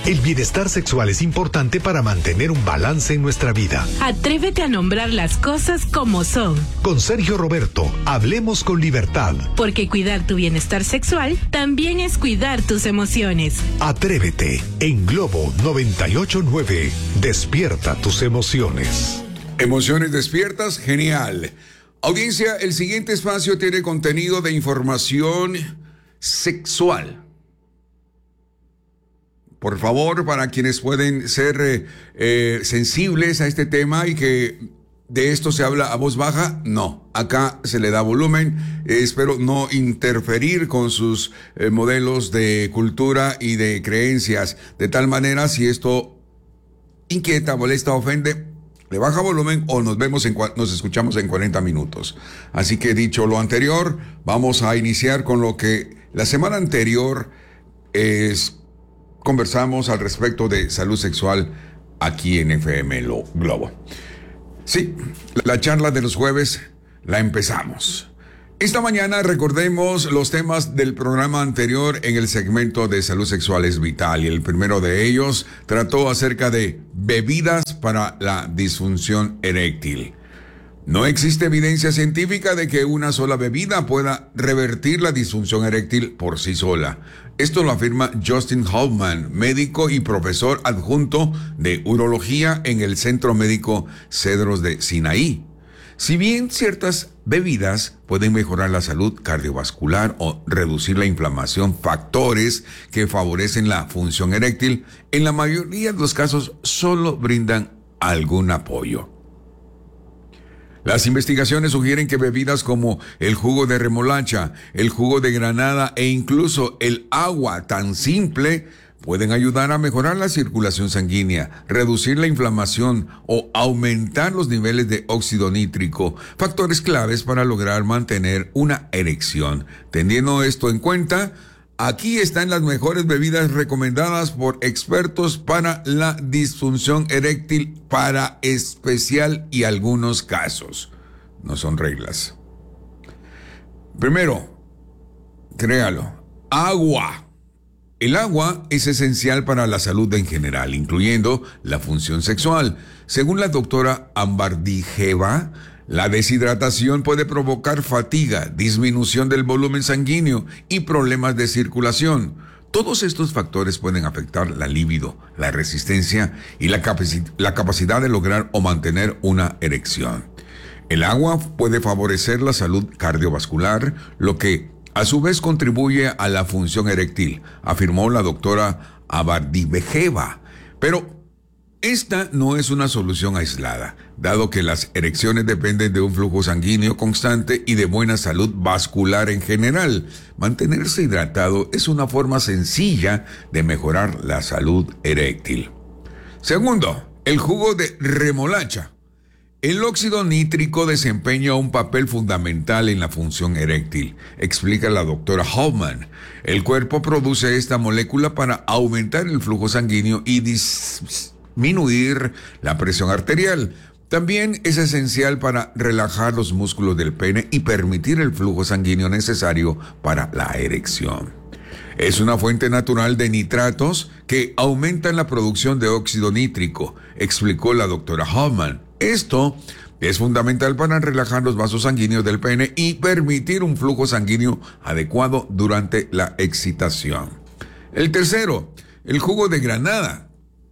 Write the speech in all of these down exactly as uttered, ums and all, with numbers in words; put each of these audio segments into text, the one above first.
El bienestar sexual es importante para mantener un balance en nuestra vida. Atrévete a nombrar las cosas como son. Con Sergio Roberto, hablemos con libertad. Porque cuidar tu bienestar sexual también es cuidar tus emociones. Atrévete, en Globo noventa y ocho punto nueve. Despierta tus emociones. Emociones despiertas, genial. Audiencia, el siguiente espacio tiene contenido de información sexual. Por favor, para quienes pueden ser eh, eh, sensibles a este tema y que de esto se habla a voz baja, no. Acá se le da volumen. Eh, espero no interferir con sus eh, modelos de cultura y de creencias. De tal manera, si esto inquieta, molesta, ofende, le baja volumen o nos vemos en, nos escuchamos en cuarenta minutos. Así que dicho lo anterior, vamos a iniciar con lo que la semana anterior es... conversamos al respecto de salud sexual aquí en F M Globo. Sí, la charla de los jueves la empezamos. Esta mañana recordemos los temas del programa anterior en el segmento de salud sexual es vital, y el primero de ellos trató acerca de bebidas para la disfunción eréctil. No existe evidencia científica de que una sola bebida pueda revertir la disfunción eréctil por sí sola. Esto lo afirma Justin Hoffman, médico y profesor adjunto de urología en el Centro Médico Cedros de Sinaí. Si bien ciertas bebidas pueden mejorar la salud cardiovascular o reducir la inflamación, factores que favorecen la función eréctil, en la mayoría de los casos solo brindan algún apoyo. Las investigaciones sugieren que bebidas como el jugo de remolacha, el jugo de granada e incluso el agua tan simple pueden ayudar a mejorar la circulación sanguínea, reducir la inflamación o aumentar los niveles de óxido nítrico, factores claves para lograr mantener una erección. Teniendo esto en cuenta, aquí están las mejores bebidas recomendadas por expertos para la disfunción eréctil para especial y algunos casos. No son reglas. Primero, créalo, agua. El agua es esencial para la salud en general, incluyendo la función sexual. Según la doctora Ambardijeva, la deshidratación puede provocar fatiga, disminución del volumen sanguíneo y problemas de circulación. Todos estos factores pueden afectar la libido, la resistencia y la, capaci- la capacidad de lograr o mantener una erección. El agua puede favorecer la salud cardiovascular, lo que a su vez contribuye a la función eréctil, afirmó la doctora Ambardijeva. Pero esta no es una solución aislada, dado que las erecciones dependen de un flujo sanguíneo constante y de buena salud vascular en general. Mantenerse hidratado es una forma sencilla de mejorar la salud eréctil. Segundo, el jugo de remolacha. El óxido nítrico desempeña un papel fundamental en la función eréctil, explica la doctora Hoffman. El cuerpo produce esta molécula para aumentar el flujo sanguíneo y dis disminuir la presión arterial. También es esencial para relajar los músculos del pene y permitir el flujo sanguíneo necesario para la erección. Es una fuente natural de nitratos que aumentan la producción de óxido nítrico, explicó la doctora Hoffman. Esto es fundamental para relajar los vasos sanguíneos del pene y permitir un flujo sanguíneo adecuado durante la excitación. El tercero, el jugo de granada.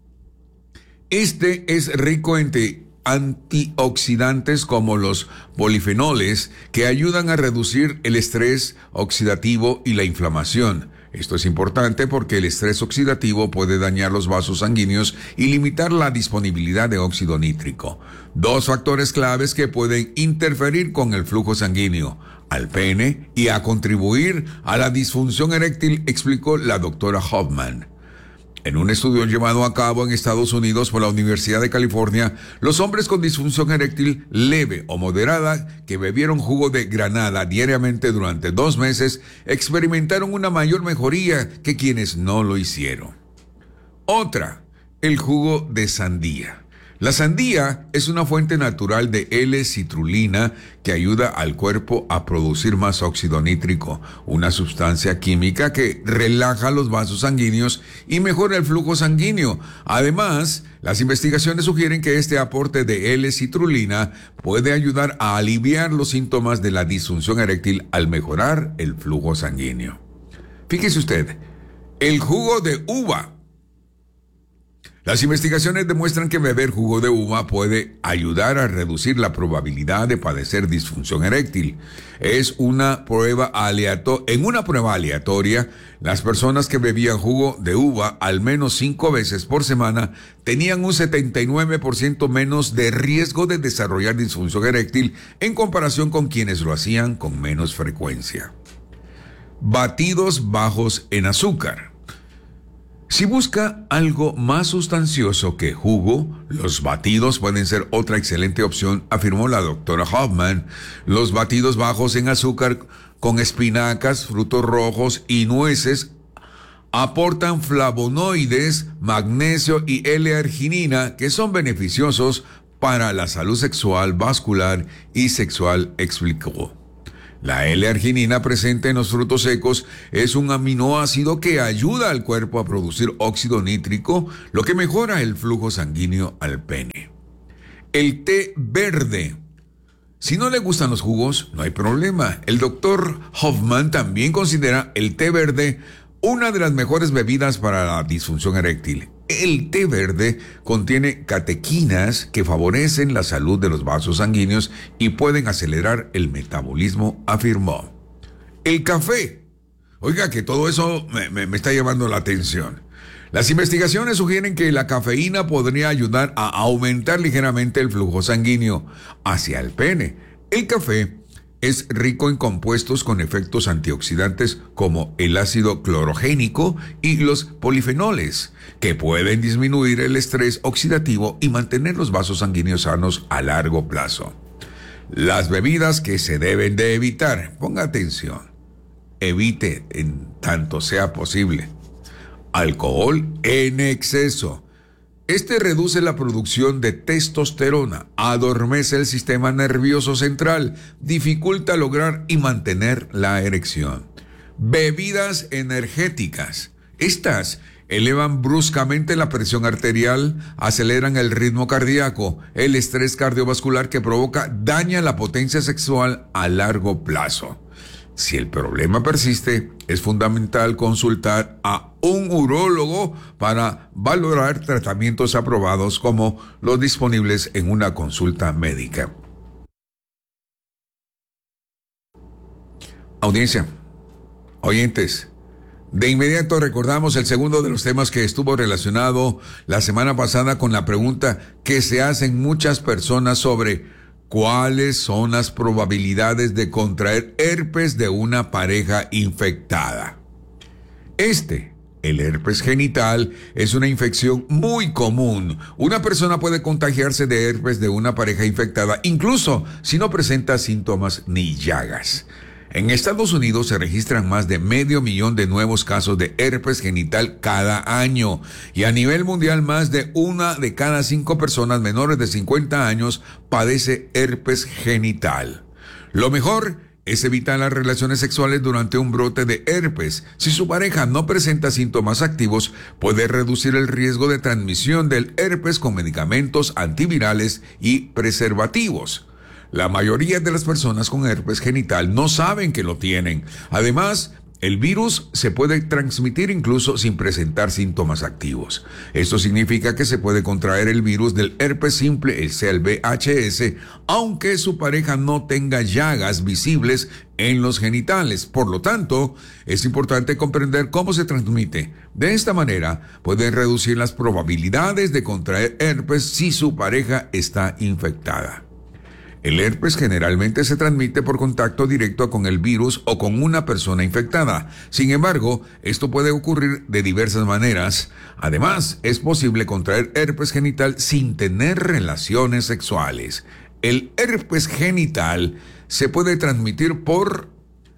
Este es rico en antioxidantes como los polifenoles que ayudan a reducir el estrés oxidativo y la inflamación. Esto es importante porque el estrés oxidativo puede dañar los vasos sanguíneos y limitar la disponibilidad de óxido nítrico, dos factores claves que pueden interferir con el flujo sanguíneo al pene y a contribuir a la disfunción eréctil, explicó la doctora Hoffman. En un estudio llevado a cabo en Estados Unidos por la Universidad de California, los hombres con disfunción eréctil leve o moderada que bebieron jugo de granada diariamente durante dos meses experimentaron una mayor mejoría que quienes no lo hicieron. Otra, el jugo de sandía. La sandía es una fuente natural de L-citrulina que ayuda al cuerpo a producir más óxido nítrico, una sustancia química que relaja los vasos sanguíneos y mejora el flujo sanguíneo. Además, las investigaciones sugieren que este aporte de L-citrulina puede ayudar a aliviar los síntomas de la disfunción eréctil al mejorar el flujo sanguíneo. Fíjese usted, el jugo de uva. Las investigaciones demuestran que beber jugo de uva puede ayudar a reducir la probabilidad de padecer disfunción eréctil. Es una prueba aleatoria. En una prueba aleatoria, las personas que bebían jugo de uva al menos cinco veces por semana tenían un setenta y nueve por ciento menos de riesgo de desarrollar disfunción eréctil en comparación con quienes lo hacían con menos frecuencia. Batidos bajos en azúcar. Si busca algo más sustancioso que jugo, los batidos pueden ser otra excelente opción, afirmó la doctora Hoffman. Los batidos bajos en azúcar con espinacas, frutos rojos y nueces aportan flavonoides, magnesio y L-arginina que son beneficiosos para la salud sexual, vascular y sexual, explicó. La L-arginina presente en los frutos secos es un aminoácido que ayuda al cuerpo a producir óxido nítrico, lo que mejora el flujo sanguíneo al pene. El té verde. Si no le gustan los jugos, no hay problema. El doctor Hoffman también considera el té verde una de las mejores bebidas para la disfunción eréctil. El té verde contiene catequinas que favorecen la salud de los vasos sanguíneos y pueden acelerar el metabolismo, afirmó. El café. Oiga, que todo eso me, me, me está llamando la atención. Las investigaciones sugieren que la cafeína podría ayudar a aumentar ligeramente el flujo sanguíneo hacia el pene. El café es rico en compuestos con efectos antioxidantes como el ácido clorogénico y los polifenoles, que pueden disminuir el estrés oxidativo y mantener los vasos sanguíneos sanos a largo plazo. Las bebidas que se deben de evitar, ponga atención, evite en tanto sea posible. Alcohol en exceso. Este reduce la producción de testosterona, adormece el sistema nervioso central, dificulta lograr y mantener la erección. Bebidas energéticas. Estas elevan bruscamente la presión arterial, aceleran el ritmo cardíaco, el estrés cardiovascular que provoca daña la potencia sexual a largo plazo. Si el problema persiste, es fundamental consultar a un urólogo para valorar tratamientos aprobados como los disponibles en una consulta médica. Audiencia, oyentes, de inmediato recordamos el segundo de los temas que estuvo relacionado la semana pasada con la pregunta que se hacen muchas personas sobre ¿cuáles son las probabilidades de contraer herpes de una pareja infectada? Este, el herpes genital, es una infección muy común. Una persona puede contagiarse de herpes de una pareja infectada, incluso si no presenta síntomas ni llagas. En Estados Unidos se registran más de medio millón de nuevos casos de herpes genital cada año y a nivel mundial más de una de cada cinco personas menores de cincuenta años padece herpes genital. Lo mejor es evitar las relaciones sexuales durante un brote de herpes. Si su pareja no presenta síntomas activos, puede reducir el riesgo de transmisión del herpes con medicamentos antivirales y preservativos. La mayoría de las personas con herpes genital no saben que lo tienen. Además, el virus se puede transmitir incluso sin presentar síntomas activos. Esto significa que se puede contraer el virus del herpes simple, sea el V H S, aunque su pareja no tenga llagas visibles en los genitales. Por lo tanto, es importante comprender cómo se transmite. De esta manera, pueden reducir las probabilidades de contraer herpes si su pareja está infectada. El herpes generalmente se transmite por contacto directo con el virus o con una persona infectada. Sin embargo, esto puede ocurrir de diversas maneras. Además, es posible contraer herpes genital sin tener relaciones sexuales. El herpes genital se puede transmitir por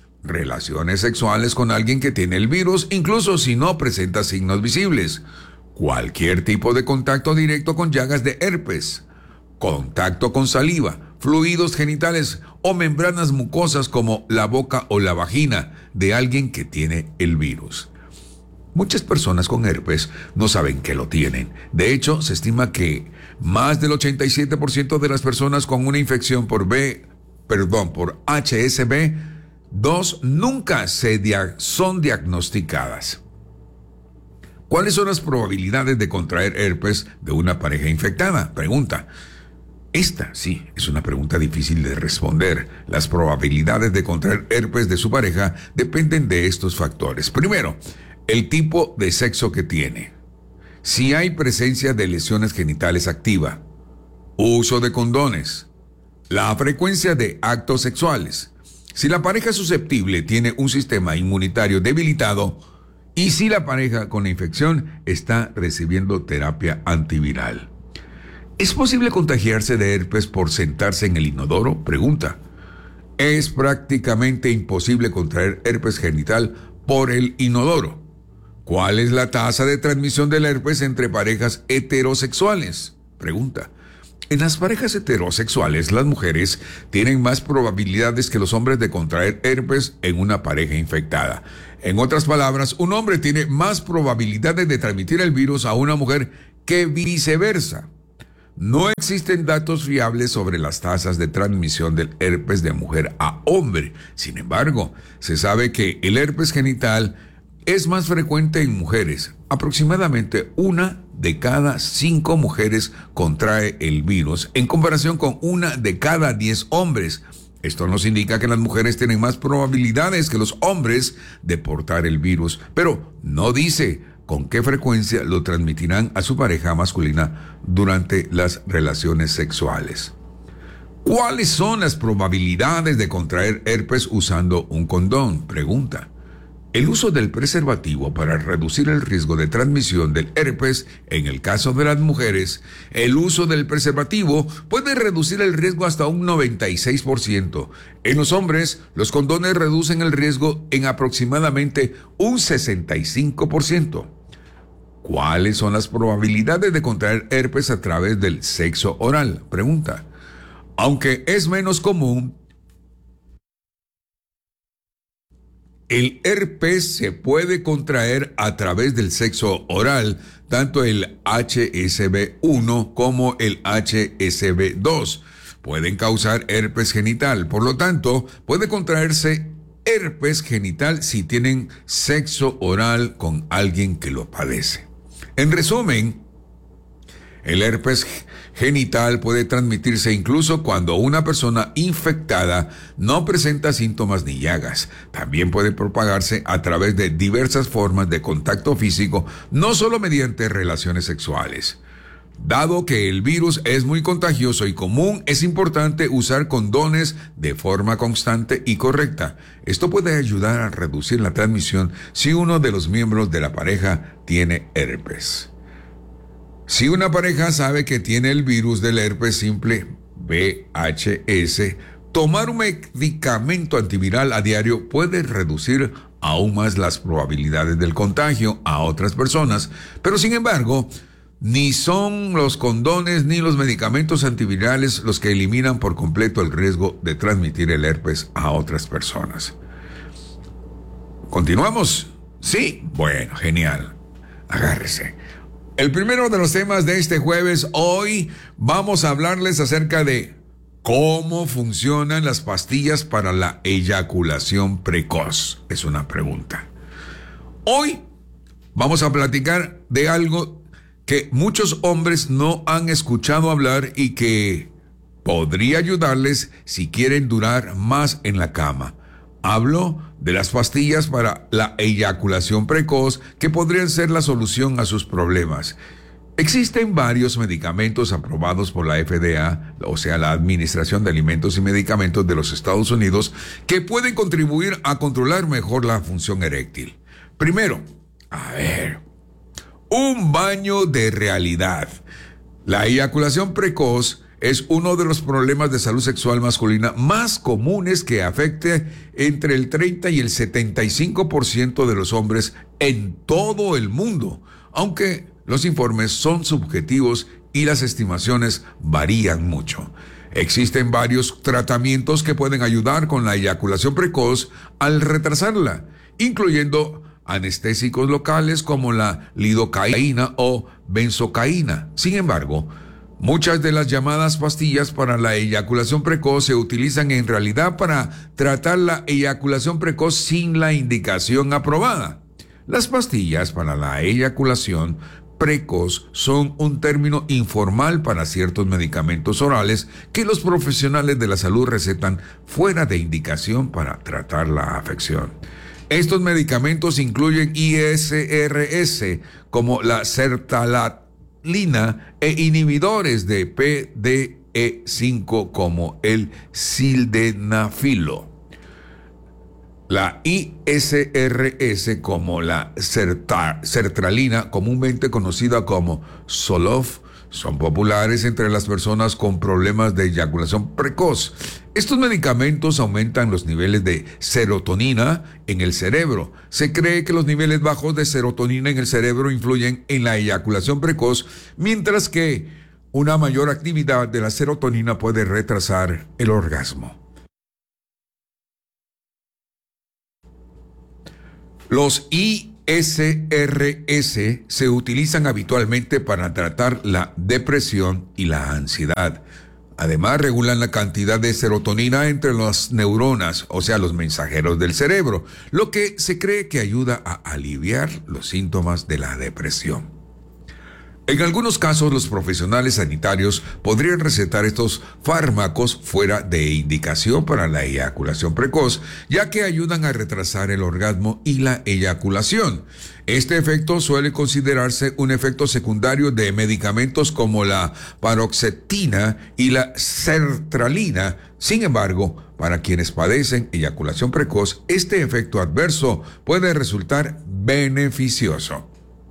relaciones sexuales con alguien que tiene el virus, incluso si no presenta signos visibles. cualquier tipo de contacto directo con llagas de herpes, contacto con saliva, fluidos genitales o membranas mucosas como la boca o la vagina de alguien que tiene el virus. Muchas personas con herpes no saben que lo tienen. De hecho, se estima que más del ochenta y siete por ciento de las personas con una infección por B, perdón, por H S V dos nunca se dia- son diagnosticadas. ¿Cuáles son las probabilidades de contraer herpes de una pareja infectada? Pregunta. Esta, sí, es una pregunta difícil de responder. Las probabilidades de contraer herpes de su pareja dependen de estos factores. Primero, el tipo de sexo que tiene. Si hay presencia de lesiones genitales activa, uso de condones, la frecuencia de actos sexuales, si la pareja susceptible tiene un sistema inmunitario debilitado y si la pareja con la infección está recibiendo terapia antiviral. ¿Es posible contagiarse de herpes por sentarse en el inodoro? Pregunta. Es prácticamente imposible contraer herpes genital por el inodoro. ¿Cuál es la tasa de transmisión del herpes entre parejas heterosexuales? Pregunta. En las parejas heterosexuales, las mujeres tienen más probabilidades que los hombres de contraer herpes en una pareja infectada. En otras palabras, un hombre tiene más probabilidades de transmitir el virus a una mujer que viceversa. No existen datos fiables sobre las tasas de transmisión del herpes de mujer a hombre. Sin embargo, se sabe que el herpes genital es más frecuente en mujeres. Aproximadamente una de cada cinco mujeres contrae el virus, en comparación con una de cada diez hombres. Esto nos indica que las mujeres tienen más probabilidades que los hombres de portar el virus, pero no dice con qué frecuencia lo transmitirán a su pareja masculina durante las relaciones sexuales. ¿Cuáles son las probabilidades de contraer herpes usando un condón? Pregunta. El uso del preservativo para reducir el riesgo de transmisión del herpes en el caso de las mujeres, el uso del preservativo puede reducir el riesgo hasta un noventa y seis por ciento. En los hombres, los condones reducen el riesgo en aproximadamente un sesenta y cinco por ciento. ¿Cuáles son las probabilidades de contraer herpes a través del sexo oral? Pregunta. Aunque es menos común, el herpes se puede contraer a través del sexo oral, tanto el H S V uno como el H S V dos. Pueden causar herpes genital, por lo tanto, puede contraerse herpes genital si tienen sexo oral con alguien que lo padece. En resumen, el herpes genital puede transmitirse incluso cuando una persona infectada no presenta síntomas ni llagas. También puede propagarse a través de diversas formas de contacto físico, no solo mediante relaciones sexuales. Dado que el virus es muy contagioso y común, es importante usar condones de forma constante y correcta. Esto puede ayudar a reducir la transmisión si uno de los miembros de la pareja tiene herpes. Si una pareja sabe que tiene el virus del herpes simple, V H S, tomar un medicamento antiviral a diario puede reducir aún más las probabilidades del contagio a otras personas, pero sin embargo, ni son los condones ni los medicamentos antivirales los que eliminan por completo el riesgo de transmitir el herpes a otras personas. ¿Continuamos? Sí, bueno, genial. Agárrese. El primero de los temas de este jueves, hoy vamos a hablarles acerca de cómo funcionan las pastillas para la eyaculación precoz. Es una pregunta. Hoy vamos a platicar de algo que muchos hombres no han escuchado hablar y que podría ayudarles si quieren durar más en la cama. Hablo de las pastillas para la eyaculación precoz que podrían ser la solución a sus problemas. Existen varios medicamentos aprobados por la F D A, o sea, la Administración de Alimentos y Medicamentos de los Estados Unidos, que pueden contribuir a controlar mejor la función eréctil. Primero, a ver, un baño de realidad. La eyaculación precoz es uno de los problemas de salud sexual masculina más comunes que afecte entre el treinta y el setenta y cinco por ciento de los hombres en todo el mundo. Aunque los informes son subjetivos y las estimaciones varían mucho. Existen varios tratamientos que pueden ayudar con la eyaculación precoz al retrasarla, incluyendo anestésicos locales como la lidocaína o benzocaína. Sin embargo, muchas de las llamadas pastillas para la eyaculación precoz se utilizan en realidad para tratar la eyaculación precoz sin la indicación aprobada. Las pastillas para la eyaculación precoz son un término informal para ciertos medicamentos orales que los profesionales de la salud recetan fuera de indicación para tratar la afección. Estos medicamentos incluyen I S R S como la sertraline e inhibidores de P D E cinco como el sildenafilo. La I S R S como la sertralina, comúnmente conocida como Zoloft, son populares entre las personas con problemas de eyaculación precoz. Estos medicamentos aumentan los niveles de serotonina en el cerebro. Se cree que los niveles bajos de serotonina en el cerebro influyen en la eyaculación precoz, mientras que una mayor actividad de la serotonina puede retrasar el orgasmo. Los I S R S se utilizan habitualmente para tratar la depresión y la ansiedad. Además, regulan la cantidad de serotonina entre las neuronas, o sea, los mensajeros del cerebro, lo que se cree que ayuda a aliviar los síntomas de la depresión. En algunos casos, los profesionales sanitarios podrían recetar estos fármacos fuera de indicación para la eyaculación precoz, ya que ayudan a retrasar el orgasmo y la eyaculación. Este efecto suele considerarse un efecto secundario de medicamentos como la paroxetina y la sertralina. Sin embargo, para quienes padecen eyaculación precoz, este efecto adverso puede resultar beneficioso.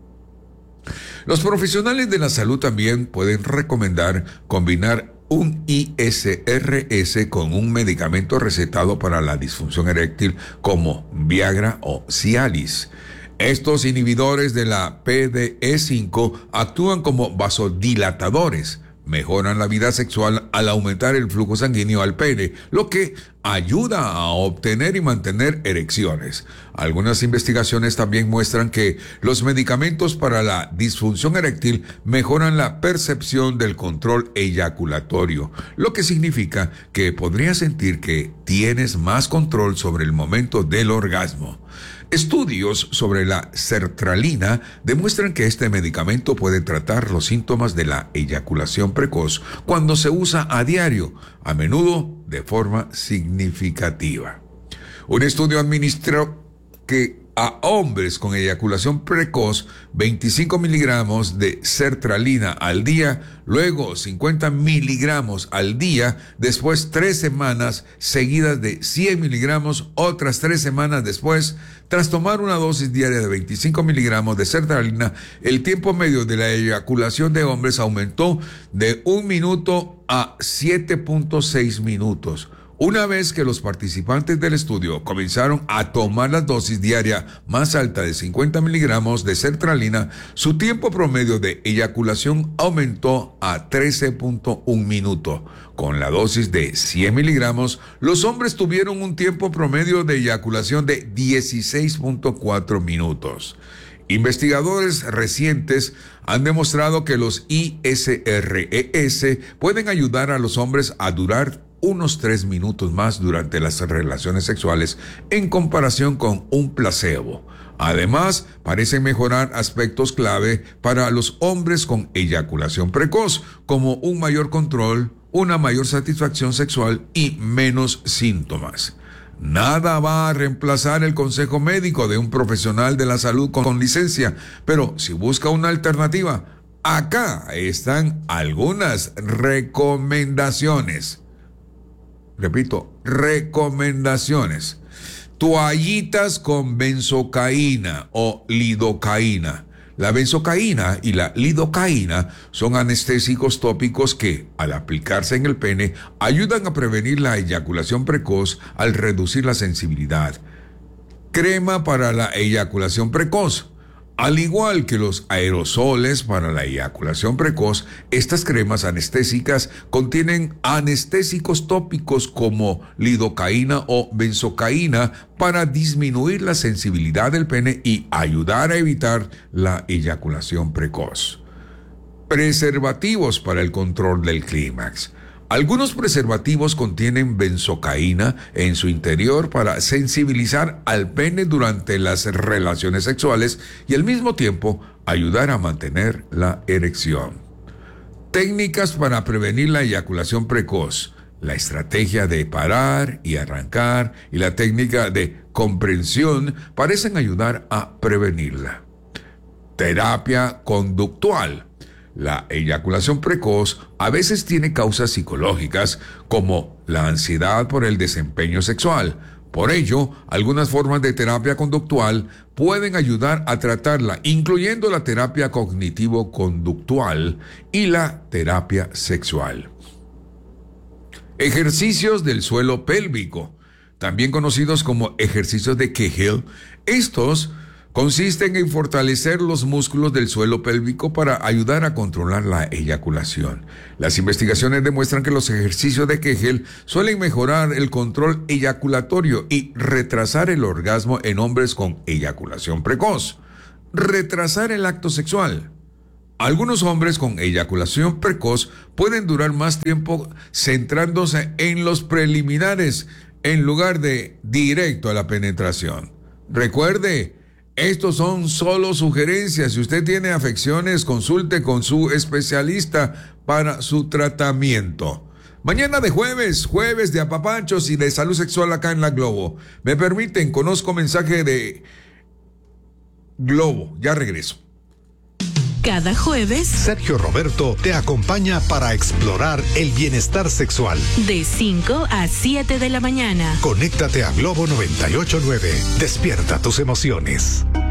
Los profesionales de la salud también pueden recomendar combinar un I S R S con un medicamento recetado para la disfunción eréctil como Viagra o Cialis. Estos inhibidores de la P D E cinco actúan como vasodilatadores, mejoran la vida sexual al aumentar el flujo sanguíneo al pene, lo que ayuda a obtener y mantener erecciones. Algunas investigaciones también muestran que los medicamentos para la disfunción eréctil mejoran la percepción del control eyaculatorio, lo que significa que podrías sentir que tienes más control sobre el momento del orgasmo. Estudios sobre la sertralina demuestran que este medicamento puede tratar los síntomas de la eyaculación precoz cuando se usa a diario, a menudo de forma significativa. Un estudio administró que a hombres con eyaculación precoz veinticinco miligramos de sertralina al día, luego cincuenta miligramos al día, después tres semanas seguidas de cien miligramos, otras tres semanas después. Tras tomar una dosis diaria de veinticinco miligramos de sertralina, el tiempo medio de la eyaculación de hombres aumentó de un minuto a siete punto seis minutos. Una vez que los participantes del estudio comenzaron a tomar la dosis diaria más alta de cincuenta miligramos de sertralina, su tiempo promedio de eyaculación aumentó a trece punto uno minutos. Con la dosis de cien miligramos, los hombres tuvieron un tiempo promedio de eyaculación de dieciséis punto cuatro minutos. Investigadores recientes han demostrado que los I S R S pueden ayudar a los hombres a durar unos tres minutos más durante las relaciones sexuales en comparación con un placebo. Además, parecen mejorar aspectos clave para los hombres con eyaculación precoz, como un mayor control, una mayor satisfacción sexual y menos síntomas. Nada va a reemplazar el consejo médico de un profesional de la salud con, con licencia, pero si busca una alternativa, acá están algunas recomendaciones. Repito, recomendaciones. Toallitas con benzocaína o lidocaína. La benzocaína y la lidocaína son anestésicos tópicos que, al aplicarse en el pene, ayudan a prevenir la eyaculación precoz al reducir la sensibilidad. Crema para la eyaculación precoz. Al igual que los aerosoles para la eyaculación precoz, estas cremas anestésicas contienen anestésicos tópicos como lidocaína o benzocaína para disminuir la sensibilidad del pene y ayudar a evitar la eyaculación precoz. Preservativos para el control del clímax. Algunos preservativos contienen benzocaína en su interior para sensibilizar al pene durante las relaciones sexuales y al mismo tiempo ayudar a mantener la erección. Técnicas para prevenir la eyaculación precoz. La estrategia de parar y arrancar y la técnica de comprensión parecen ayudar a prevenirla. Terapia conductual. La eyaculación precoz a veces tiene causas psicológicas como la ansiedad por el desempeño sexual. Por ello, algunas formas de terapia conductual pueden ayudar a tratarla, incluyendo la terapia cognitivo-conductual y la terapia sexual. Ejercicios del suelo pélvico, también conocidos como ejercicios de Kegel. Estos consisten en fortalecer los músculos del suelo pélvico para ayudar a controlar la eyaculación. Las investigaciones demuestran que los ejercicios de Kegel suelen mejorar el control eyaculatorio y retrasar el orgasmo en hombres con eyaculación precoz. Retrasar el acto sexual. Algunos hombres con eyaculación precoz pueden durar más tiempo centrándose en los preliminares en lugar de directo a la penetración. Recuerde, estos son solo sugerencias. Si usted tiene afecciones, consulte con su especialista para su tratamiento. Mañana de jueves, jueves de apapachos y de salud sexual acá en la Globo. Me permiten, conozco mensaje de Globo. Ya regreso. Cada jueves, Sergio Roberto te acompaña para explorar el bienestar sexual. de cinco a siete de la mañana. Conéctate a Globo noventa y ocho punto nueve. Despierta tus emociones.